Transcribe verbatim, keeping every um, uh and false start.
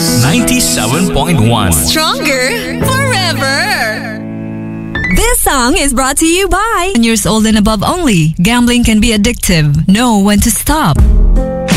ninety-seven point one. Stronger forever. This song is brought to you by ten years old and above only. Gambling can be addictive. Know when to stop.